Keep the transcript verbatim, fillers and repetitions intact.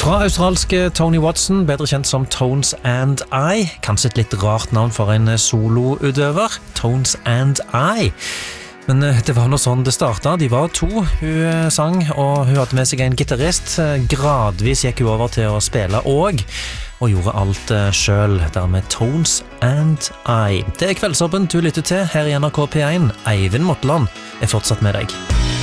Fra australske Tony Watson, bedre kjent som Tones and I. Kanskje et litt rart navn for en soloutøver. Tones and I. Men det var noe sånn det startet. De var to. Hun sang, og hun hadde med seg en gitarist. Gradvis gikk hun over til å spille og, og gjorde alt selv. Dermed Tones and I. Det er Kveldsåpen du lytter til her i N R K P one. Eivind Motland er fortsatt med deg.